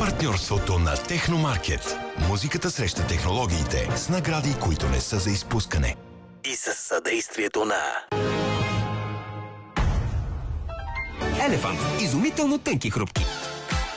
партньорството на Техномаркет. Музиката среща технологиите с награди, които не са за изпускане. И със съдействието на Елефант. Изумително тънки хрупки.